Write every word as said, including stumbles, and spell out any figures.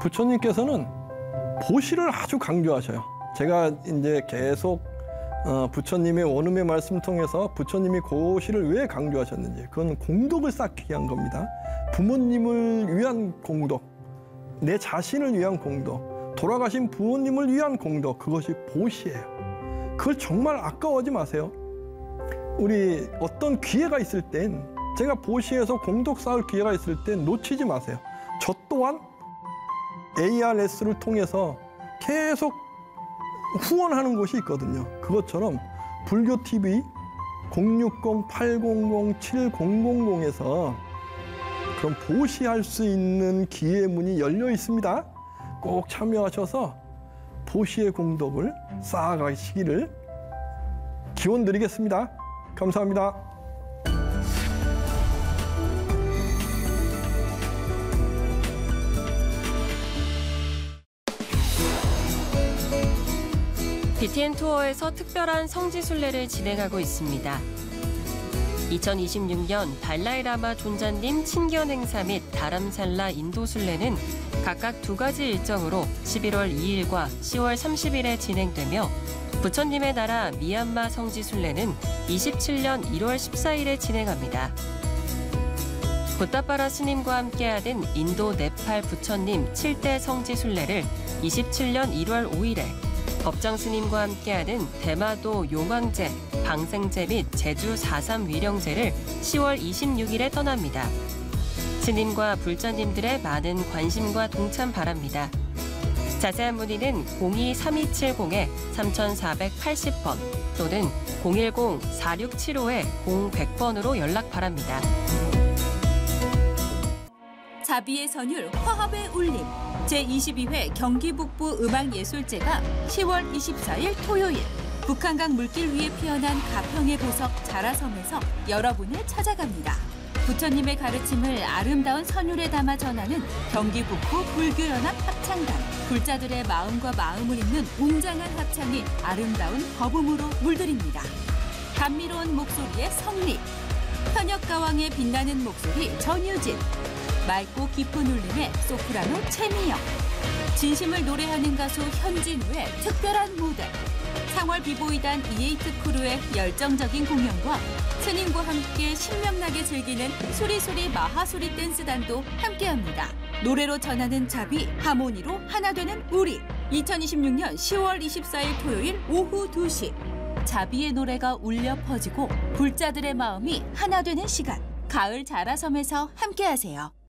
부처님께서는 보시를 아주 강조하셔요. 제가 이제 계속 어, 부처님의 원음의 말씀 통해서 부처님이 고시를 왜 강조하셨는지, 그건 공덕을 쌓기 위한 겁니다. 부모님을 위한 공덕, 내 자신을 위한 공덕, 돌아가신 부모님을 위한 공덕, 그것이 보시예요. 그걸 정말 아까워하지 마세요. 우리 어떤 기회가 있을 땐, 제가 보시에서 공덕 쌓을 기회가 있을 땐 놓치지 마세요. 저 또한 에이알에스를 통해서 계속 후원하는 곳이 있거든요. 그것처럼 불교티비 공육공 팔공공 칠공공공에서 그럼 보시할 수 있는 기회 문이 열려 있습니다. 꼭 참여하셔서 보시의 공덕을 쌓아가시기를 기원드리겠습니다. 감사합니다. 비티엔 투어에서 특별한 성지순례를 진행하고 있습니다. 이천이십육 년 달라이라마 존자님 친견 행사 및 다람살라 인도순례는 각각 두 가지 일정으로 십일월 이일과 시월 삼십일에 진행되며, 부처님의 나라 미얀마 성지순례는 이십칠 년 일월 십사일에 진행합니다. 붓다빠라 스님과 함께하는 인도 네팔 부처님 칠 대 성지순례를 이십칠 년 일월 오일에, 법정 스님과 함께하는 대마도 용왕제, 방생제 및 제주 사삼 위령제를 시월 이십육일에 떠납니다. 스님과 불자님들의 많은 관심과 동참 바랍니다. 자세한 문의는 공이 삼이칠공 삼사팔십 번 또는 공일공 사육칠오 공백 번으로 연락 바랍니다. 자비의 선율, 화합의 울림. 제이십이 회 경기북부 음악예술제가 시월 이십사일 토요일 북한강 물길 위에 피어난 가평의 보석 자라섬에서 여러분을 찾아갑니다. 부처님의 가르침을 아름다운 선율에 담아 전하는 경기북부 불교연합 합창단. 불자들의 마음과 마음을 잇는 웅장한 합창이 아름다운 거붐으로 물들입니다. 감미로운 목소리의 성리, 현역가왕의 빛나는 목소리 전유진, 맑고 깊은 울림의 소프라노 최미영, 진심을 노래하는 가수 현진우의 특별한 무대, 상월 비보이단 이에이트 크루의 열정적인 공연과 스님과 함께 신명나게 즐기는 수리수리 마하수리 댄스단도 함께합니다. 노래로 전하는 자비, 하모니로 하나 되는 우리. 이천이십육 년 시월 이십사일 토요일 오후 두 시. 자비의 노래가 울려 퍼지고 불자들의 마음이 하나 되는 시간. 가을 자라섬에서 함께하세요.